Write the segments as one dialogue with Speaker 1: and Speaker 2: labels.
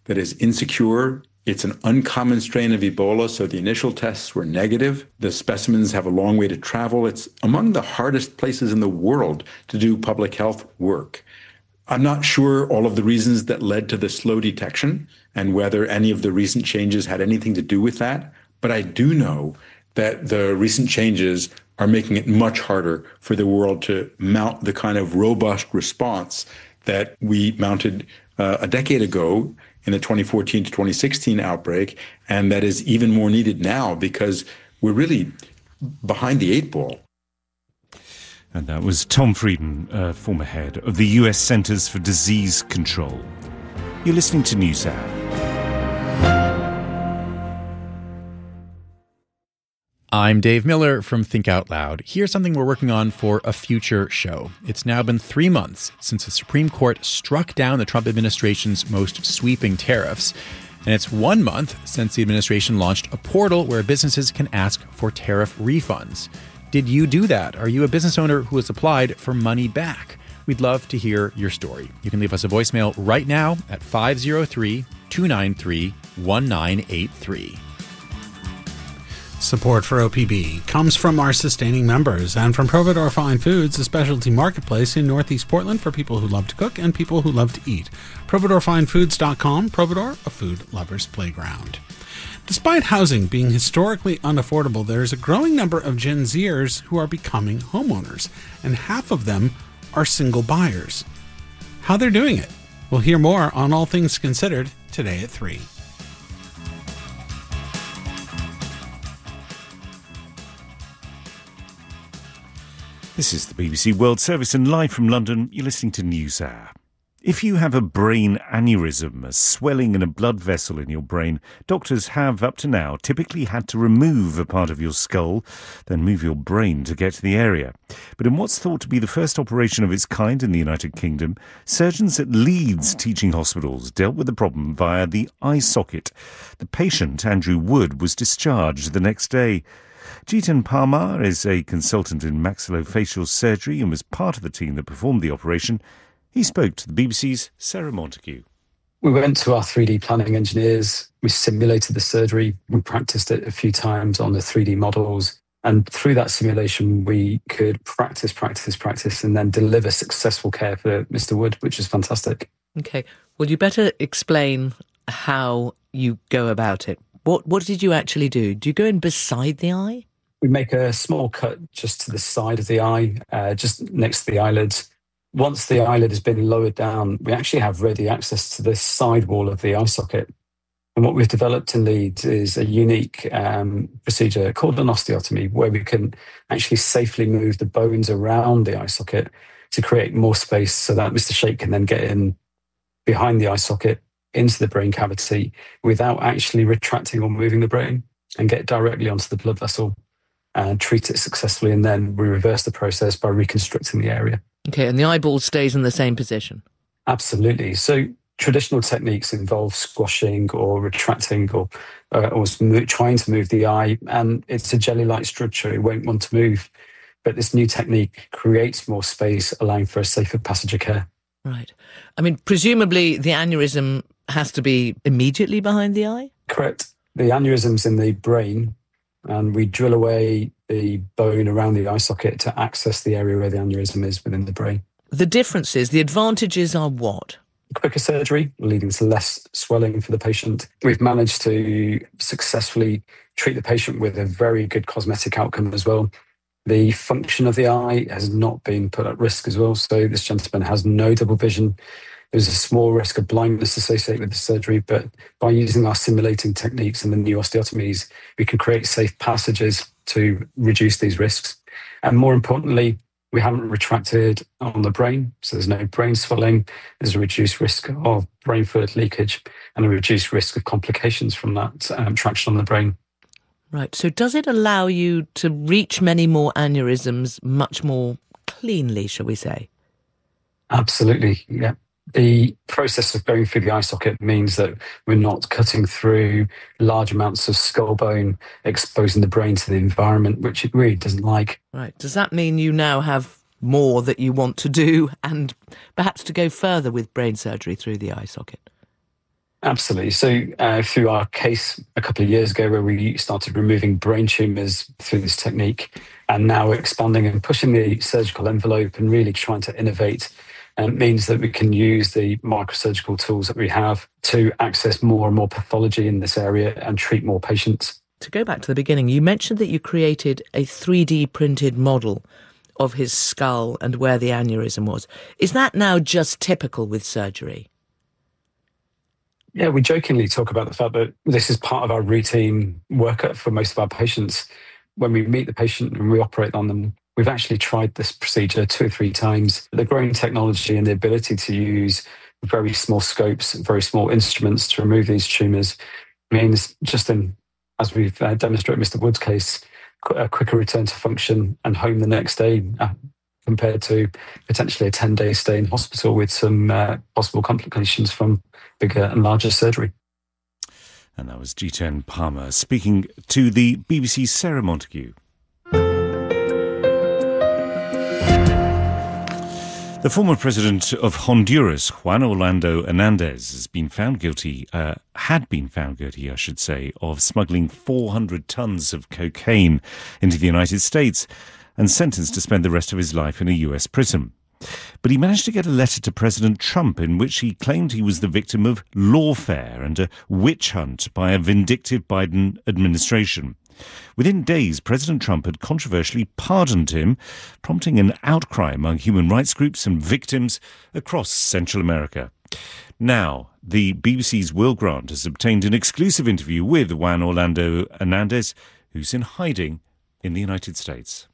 Speaker 1: that is insecure. It's an uncommon strain of Ebola, so the initial tests were negative. The specimens have a long way to travel. It's among the hardest places in the world to do public health work. I'm not sure all of the reasons that led to the slow detection and whether any of the recent changes had anything to do with that, but I do know that the recent changes are making it much harder for the world to mount the kind of robust response that we mounted a decade ago in the 2014 to 2016 outbreak, and that is even more needed now because we're really behind the eight ball.
Speaker 2: And that was Tom Frieden, former head of the US Centers for Disease Control. You're listening to NewsHour.
Speaker 3: I'm Dave Miller from Think Out Loud. Here's something we're working on for a future show. It's now been 3 months since the Supreme Court struck down the Trump administration's most sweeping tariffs. And it's 1 month since the administration launched a portal where businesses can ask for tariff refunds. Did you do that? Are you a business owner who has applied for money back? We'd love to hear your story. You can leave us a voicemail right now at 503-293-1983.
Speaker 4: Support for OPB comes from our sustaining members and from Providore Fine Foods, a specialty marketplace in Northeast Portland for people who love to cook and people who love to eat. ProvidoreFineFoods.com. Providore, a food lover's playground. Despite housing being historically unaffordable, there's a growing number of Gen Zers who are becoming homeowners, and half of them are single buyers. How they're doing it? We'll hear more on All Things Considered today at 3.
Speaker 2: This is the BBC World Service, and live from London, you're listening to NewsHour. If you have a brain aneurysm, a swelling in a blood vessel in your brain, doctors have, up to now, typically had to remove a part of your skull, then move your brain to get to the area. But in what's thought to be the first operation of its kind in the United Kingdom, surgeons at Leeds teaching hospitals dealt with the problem via the eye socket. The patient, Andrew Wood, was discharged the next day. Jeetan Parmar is a consultant in maxillofacial surgery and was part of the team that performed the operation. He spoke to the BBC's Sarah Montague.
Speaker 5: We went to our 3D planning engineers. We simulated the surgery. We practiced it a few times on the 3D models. And through that simulation, we could practice, and then deliver successful care for Mr. Wood, which is fantastic.
Speaker 6: Okay. Well, you better explain how you go about it. What did you actually do? Do you go in beside the eye?
Speaker 5: We make a small cut just to the side of the eye, just next to the eyelids. Once the eyelid has been lowered down, we actually have ready access to the side wall of the eye socket. And what we've developed in Leeds is a unique procedure called an osteotomy, where we can actually safely move the bones around the eye socket to create more space so that Mr. Sheikh can then get in behind the eye socket into the brain cavity without actually retracting or moving the brain, and get directly onto the blood vessel and treat it successfully. And then we reverse the process by reconstructing the area.
Speaker 6: Okay, and the eyeball stays in the same position?
Speaker 5: Absolutely. So traditional techniques involve squashing or retracting or trying to move the eye, and it's a jelly-like structure. It won't want to move. But this new technique creates more space, allowing for a safer passage of care.
Speaker 6: Right. I mean, presumably the aneurysm has to be immediately behind the eye?
Speaker 5: Correct. The aneurysm's in the brain, and we drill away the bone around the eye socket to access the area where the aneurysm is within the brain.
Speaker 6: The differences, the advantages are what?
Speaker 5: Quicker surgery, leading to less swelling for the patient. We've managed to successfully treat the patient with a very good cosmetic outcome as well. The function of the eye has not been put at risk as well. So this gentleman has no double vision. There's a small risk of blindness associated with the surgery, but by using our simulating techniques and the new osteotomies, we can create safe passages to reduce these risks. And more importantly, we haven't retracted on the brain, so there's no brain swelling. There's a reduced risk of brain fluid leakage and a reduced risk of complications from that traction on the brain.
Speaker 6: Right. So does it allow you to reach many more aneurysms much more cleanly, shall we say?
Speaker 5: Absolutely, yeah. The process of going through the eye socket means that we're not cutting through large amounts of skull bone, exposing the brain to the environment, which it really doesn't like.
Speaker 6: Right. Does that mean you now have more that you want to do and perhaps to go further with brain surgery through the eye socket?
Speaker 5: Absolutely. So through our case a couple of years ago where we started removing brain tumours through this technique, and now we're expanding and pushing the surgical envelope and really trying to innovate, means that we can use the microsurgical tools that we have to access more and more pathology in this area and treat more patients.
Speaker 6: To go back to the beginning, you mentioned that you created a 3D printed model of his skull and where the aneurysm was. Is that now just typical with surgery?
Speaker 5: Yeah, we jokingly talk about the fact that this is part of our routine workup for most of our patients. When we meet the patient and we operate on them, we've actually tried this procedure 2 or 3 times. The growing technology and the ability to use very small scopes, very small instruments to remove these tumours means just in, as we've demonstrated in Mr. Wood's case, a quicker return to function and home the next day compared to potentially a 10-day stay in hospital with some possible complications from bigger and larger surgery.
Speaker 2: And that was Jiten Palmer speaking to the BBC's Sarah Montague. The former president of Honduras, Juan Orlando Hernandez, had been found guilty, I should say, of smuggling 400 tons of cocaine into the United States and sentenced to spend the rest of his life in a US prison. But he managed to get a letter to President Trump in which he claimed he was the victim of lawfare and a witch hunt by a vindictive Biden administration. Within days, President Trump had controversially pardoned him, prompting an outcry among human rights groups and victims across Central America. Now, the BBC's Will Grant has obtained an exclusive interview with Juan Orlando Hernandez, who's in hiding in the United States.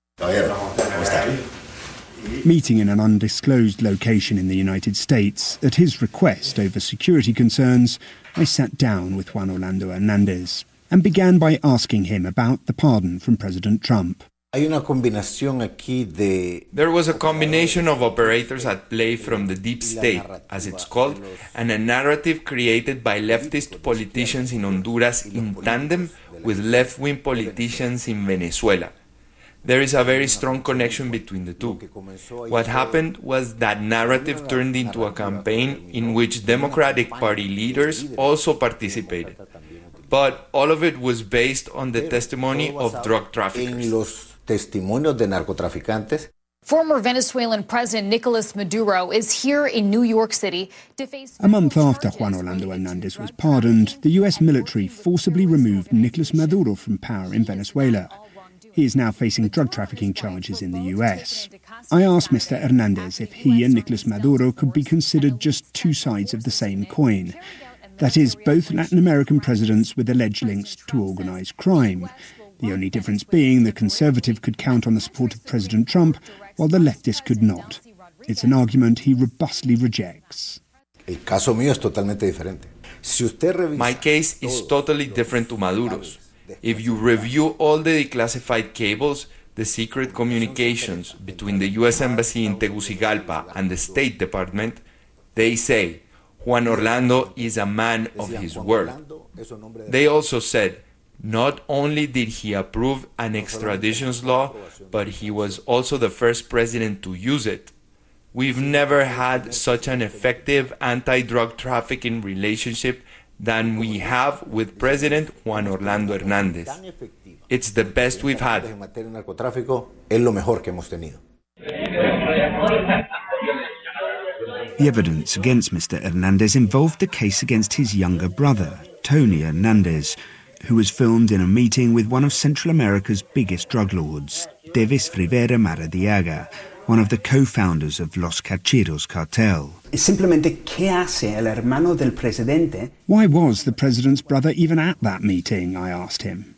Speaker 7: Meeting in an undisclosed location in the United States, at his request over security concerns, I sat down with Juan Orlando Hernandez and began by asking him about the pardon from President Trump.
Speaker 8: There was a combination of operators at play from the deep state, as it's called, and a narrative created by leftist politicians in Honduras in tandem with left-wing politicians in Venezuela. There is a very strong connection between the two. What happened was that narrative turned into a campaign in which Democratic Party leaders also participated. But all of it was based on the testimony of drug traffickers.
Speaker 9: Former Venezuelan President Nicolas Maduro is here in New York City to face...
Speaker 7: A month after Juan Orlando Hernandez was pardoned, the US military forcibly removed Nicolas Maduro from power in Venezuela. He is now facing drug trafficking charges in the US. I asked Mr. Hernandez if he and Nicolas Maduro could be considered just two sides of the same coin. That is, both Latin American presidents with alleged links to organised crime. The only difference being the Conservative could count on the support of President Trump, while the leftist could not. It's an argument he robustly rejects.
Speaker 8: My case is totally different to Maduro's. If you review all the declassified cables, the secret communications between the U.S. Embassy in Tegucigalpa and the State Department, they say Juan Orlando is a man of his word. They also said not only did he approve an extradition law, but he was also the first president to use it. We've never had such an effective anti-drug trafficking relationship than we have with President Juan Orlando Hernandez. It's the best we've had.
Speaker 7: The evidence against Mr. Hernandez involved the case against his younger brother, Tony Hernandez, who was filmed in a meeting with one of Central America's biggest drug lords, Davis Rivera Maradiaga, one of the co-founders of Los Cachiros cartel. Why was the president's brother even at that meeting, I asked him.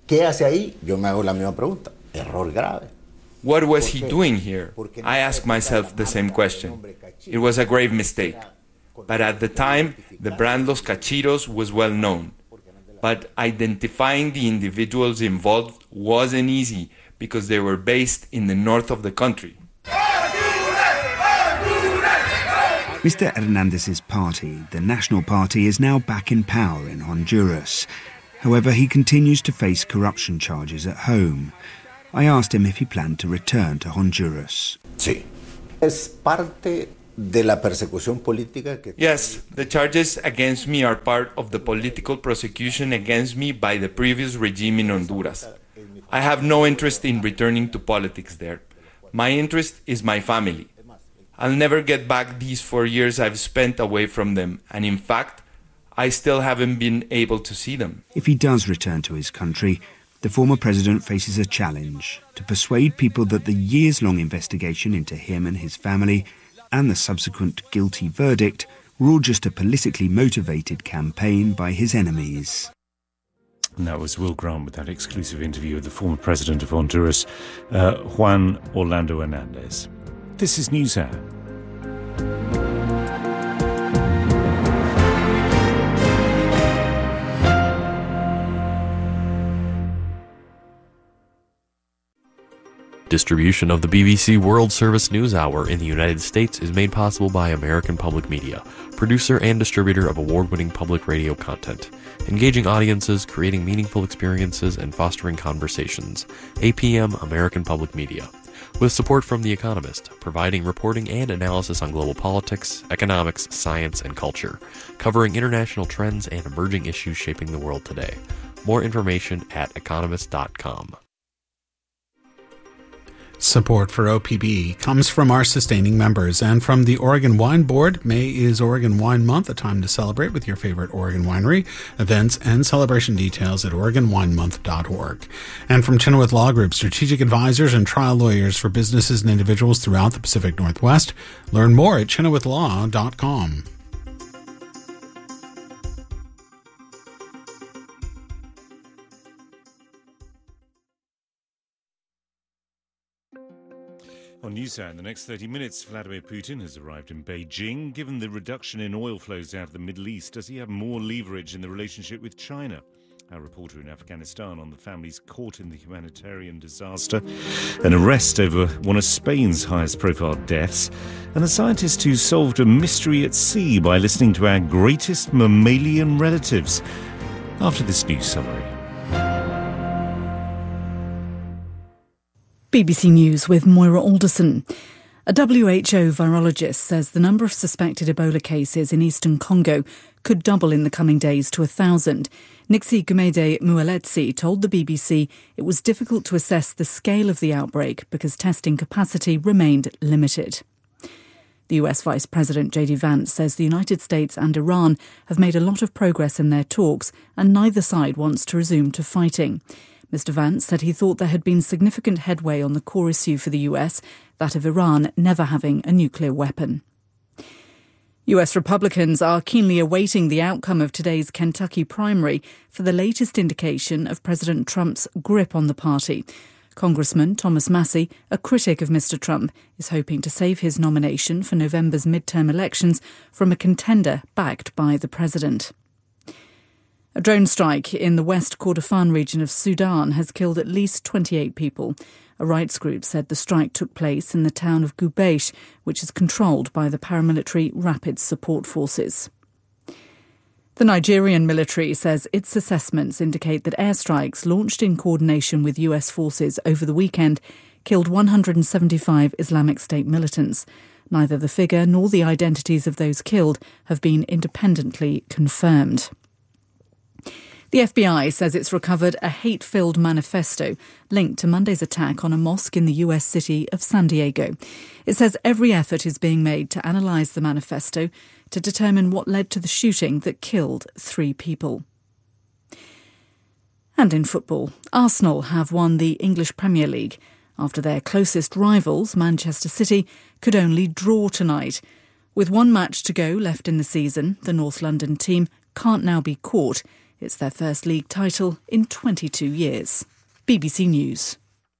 Speaker 8: What was he doing here? I ask myself the same question. It was a grave mistake. But at the time, the brand Los Cachiros was well known. But identifying the individuals involved wasn't easy because they were based in the north of the country.
Speaker 7: Mr. Hernandez's party, the National Party, is now back in power in Honduras. However, he continues to face corruption charges at home. I asked him if he planned to return to Honduras.
Speaker 8: Sí.
Speaker 10: de la persecución política que...
Speaker 8: Yes, the charges against me are part of the political prosecution against me by the previous regime in Honduras. I have no interest in returning to politics there. My interest is my family. I'll never get back these 4 years I've spent away from them, and in fact, I still haven't been able to see them.
Speaker 7: If he does return to his country, the former president faces a challenge to persuade people that the years-long investigation into him and his family and the subsequent guilty verdict were all just a politically motivated campaign by his enemies.
Speaker 2: And that was Will Grant with that exclusive interview with the former president of Honduras, Juan Orlando Hernandez. This is NewsHour.
Speaker 11: Distribution of the BBC World Service News Hour in the United States is made possible by American Public Media, producer and distributor of award-winning public radio content, engaging audiences, creating meaningful experiences, and fostering conversations. APM American Public Media. With support from The Economist, providing reporting and analysis on global politics, economics, science, and culture, covering international trends and emerging issues shaping the world today. More information at economist.com.
Speaker 4: Support for OPB comes from our sustaining members and from the Oregon Wine Board. May is Oregon Wine Month, a time to celebrate with your favorite Oregon winery. Events and celebration details at OregonWineMonth.org. And from Chenoweth Law Group, strategic advisors and trial lawyers for businesses and individuals throughout the Pacific Northwest. Learn more at ChenowethLaw.com.
Speaker 2: On NewsHour, in the next 30 minutes, Vladimir Putin has arrived in Beijing. Given the reduction in oil flows out of the Middle East, does he have more leverage in the relationship with China? Our reporter in Afghanistan on the families caught in the humanitarian disaster, an arrest over one of Spain's highest-profile deaths, and a scientist who solved a mystery at sea by listening to our greatest mammalian relatives. After this news summary.
Speaker 12: BBC News with Moira Alderson. A WHO virologist says the number of suspected Ebola cases in eastern Congo could double in the coming days to 1,000. Nixie Gumede Mueletsi told the BBC it was difficult to assess the scale of the outbreak because testing capacity remained limited. The US Vice President J.D. Vance says the United States and Iran have made a lot of progress in their talks and neither side wants to resume to fighting. Mr. Vance said he thought there had been significant headway on the core issue for the US, that of Iran never having a nuclear weapon. US Republicans are keenly awaiting the outcome of today's Kentucky primary for the latest indication of President Trump's grip on the party. Congressman Thomas Massie, a critic of Mr. Trump, is hoping to save his nomination for November's midterm elections from a contender backed by the president. A drone strike in the West Kordofan region of Sudan has killed at least 28 people. A rights group said the strike took place in the town of Gubeish, which is controlled by the paramilitary Rapid Support Forces. The Nigerian military says its assessments indicate that airstrikes launched in coordination with US forces over the weekend killed 175 Islamic State militants. Neither the figure nor the identities of those killed have been independently confirmed. The FBI says it's recovered a hate-filled manifesto linked to Monday's attack on a mosque in the US city of San Diego. It says every effort is being made to analyse the manifesto to determine what led to the shooting that killed 3 people. And in football, Arsenal have won the English Premier League after their closest rivals, Manchester City, could only draw tonight. With one match to go left in the season, the North London team can't now be caught. It's their first league title in 22 years. BBC News.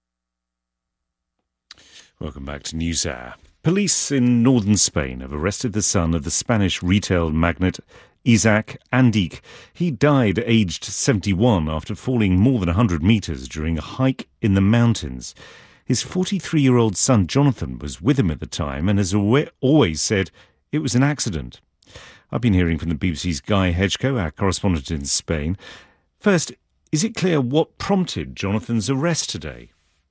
Speaker 2: Welcome back to NewsHour. Police in northern Spain have arrested the son of the Spanish retail magnate Isaac Andic. He died aged 71 after falling more than 100 metres during a hike in the mountains. His 43-year-old son Jonathan was with him at the time and has always said it was an accident. I've been hearing from the BBC's Guy Hedgecoe, our correspondent in Spain. First, is it clear what prompted Jonathan's arrest today?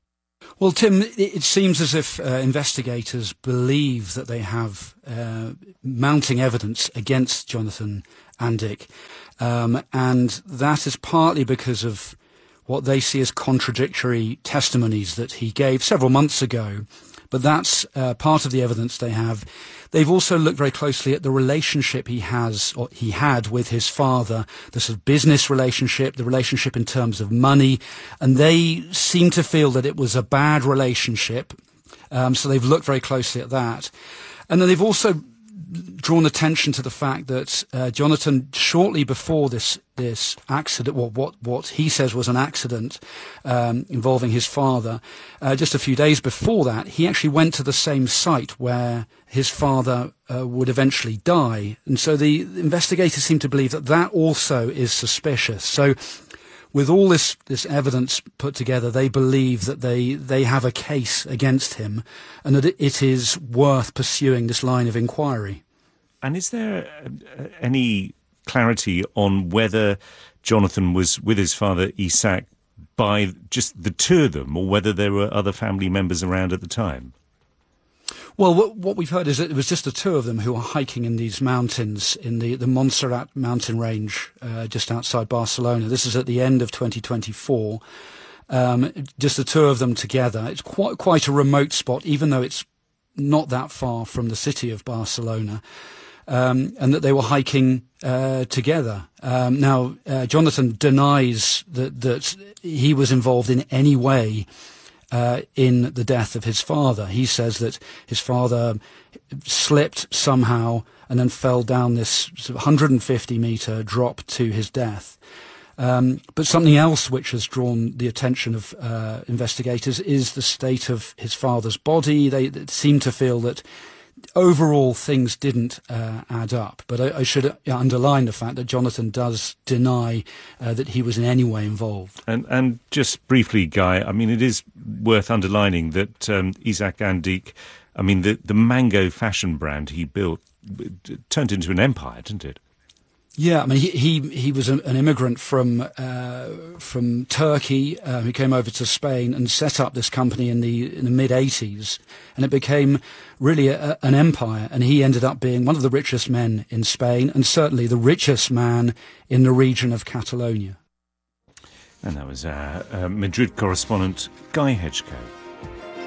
Speaker 13: Well, Tim, it seems as if investigators believe that they have mounting evidence against Jonathan Andic, and that is partly because of what they see as contradictory testimonies that he gave several months ago. But that's part of the evidence they have. They've also looked very closely at the relationship he had with his father, the sort of business relationship, the relationship in terms of money, and they seem to feel that it was a bad relationship. So they've looked very closely at that. And then they've also drawn attention to the fact that Jonathan, shortly before this accident, what he says was an accident involving his father, just a few days before that, he actually went to the same site where his father would eventually die. And so the investigators seem to believe that that also is suspicious. So with all this evidence put together, they believe that they have a case against him and that it is worth pursuing this line of inquiry.
Speaker 2: And is there any clarity on whether Jonathan was with his father Isaac by just the two of them, or whether there were other family members around at the time?
Speaker 13: Well, what we've heard is that it was just the two of them who were hiking in these mountains, in the Montserrat mountain range just outside Barcelona. This is at the end of 2024. Just the two of them together. It's quite a remote spot, even though it's not that far from the city of Barcelona, and that they were hiking together. Now, Jonathan denies that he was involved in any way in the death of his father. He says that his father slipped somehow and then fell down this 150-metre drop to his death. But something else which has drawn the attention of investigators is the state of his father's body. They seem to feel that overall things didn't add up. But I should underline the fact that Jonathan does deny that he was in any way involved.
Speaker 2: And just briefly, Guy, I mean, it is worth underlining that Isaac Andic, I mean, the Mango fashion brand he built turned into an empire, didn't it?
Speaker 13: Yeah, I mean, he was an immigrant from Turkey who came over to Spain and set up this company in the mid-80s, and it became really an empire. And he ended up being one of the richest men in Spain, and certainly the richest man in the region of Catalonia.
Speaker 2: And that was our Madrid correspondent Guy Hedgecoe.